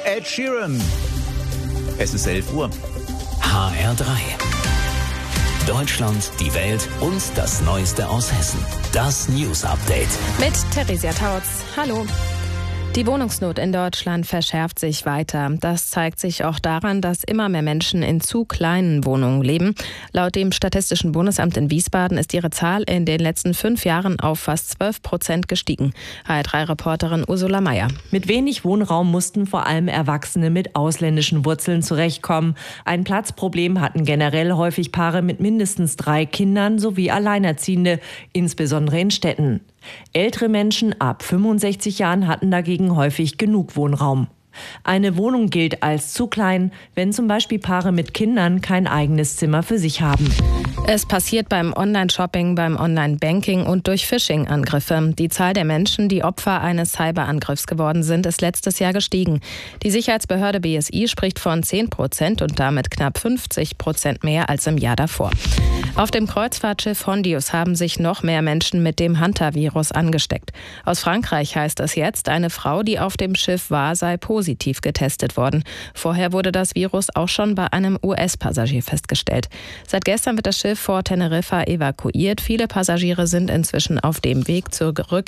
Ed Sheeran. Es ist 11 Uhr. HR3. Deutschland, die Welt und das Neueste aus Hessen. Das News Update. Mit Theresia Tautz. Hallo. Die Wohnungsnot in Deutschland verschärft sich weiter. Das zeigt sich auch daran, dass immer mehr Menschen in zu kleinen Wohnungen leben. Laut dem Statistischen Bundesamt in Wiesbaden ist ihre Zahl in den letzten 5 Jahren auf fast 12% gestiegen. HR3-Reporterin Ursula Meier. Mit wenig Wohnraum mussten vor allem Erwachsene mit ausländischen Wurzeln zurechtkommen. Ein Platzproblem hatten generell häufig Paare mit mindestens 3 Kindern sowie Alleinerziehende, insbesondere in Städten. Ältere Menschen ab 65 Jahren hatten dagegen häufig genug Wohnraum. Eine Wohnung gilt als zu klein, wenn zum Beispiel Paare mit Kindern kein eigenes Zimmer für sich haben. Es passiert beim Online-Shopping, beim Online-Banking und durch Phishing-Angriffe. Die Zahl der Menschen, die Opfer eines Cyberangriffs geworden sind, ist letztes Jahr gestiegen. Die Sicherheitsbehörde BSI spricht von 10% und damit knapp 50% mehr als im Jahr davor. Auf dem Kreuzfahrtschiff Hondius haben sich noch mehr Menschen mit dem Hantavirus angesteckt. Aus Frankreich heißt es jetzt, eine Frau, die auf dem Schiff war, sei positiv getestet worden. Vorher wurde das Virus auch schon bei einem US-Passagier festgestellt. Seit gestern wird das Schiff vor Teneriffa evakuiert. Viele Passagiere sind inzwischen auf dem Weg zurück